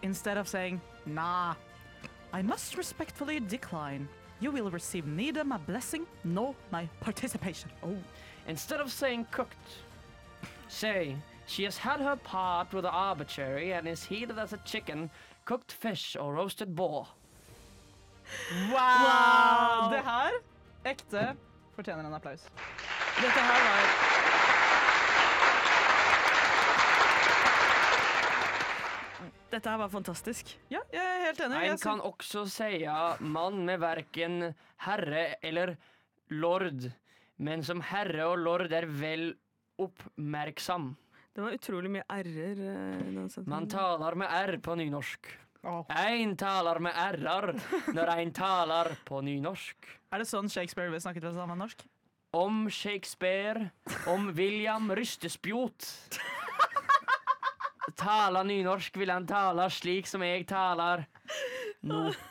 instead of saying, nah, I must respectfully decline. You will receive neither my blessing nor my participation. Oh. Instead of saying cooked, say, she has had her part with the arbitrary and is heated as a chicken, cooked fish or roasted boar. Wow! Det her, ekte, fortjener en applaus. Dette her var... Dette her var fantastisk. Ja, jeg er helt enig. En kan også säga mann med hverken herre eller lord, men som herre og lord er vel oppmerksam. Det var utrolig mye r-er. Man talar med r på nynorsk. Oh. Ein talar med r-er når ein talar på nynorsk. Er det sånn Shakespeare vil snakke til sammen norsk? Om Shakespeare, om William Rystespjot. Tala nynorsk vil han tala slik som jeg talar nå.